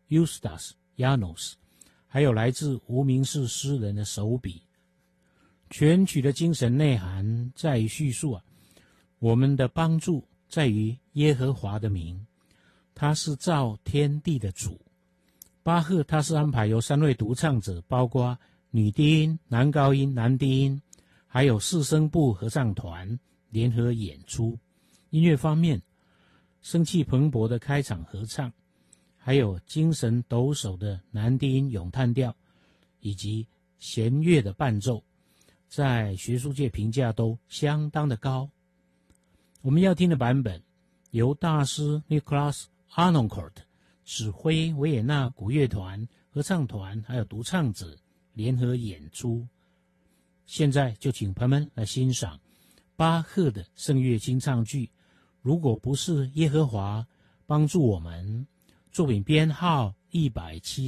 Eustace Janos， 还有来自无名氏诗人的手笔。全曲的精神内涵在于叙述我们的帮助在于耶和华的名，他是造天地的主。巴赫他是安排由3位独唱者，包括女低音、男高音、男低音，还有4声部合唱团联合演出。音乐方面，生气蓬勃的开场合唱，还有精神抖擞的男低音咏叹调，以及弦乐的伴奏，在学术界评价都相当的高。我们要听的版本由大师 Nicholas Harnoncourt 指挥维也纳古乐团、合唱团还有独唱者联合演出。现在就请朋友们来欣赏巴赫的圣乐清唱剧《如果不是耶和华帮助我们》，作品编号170。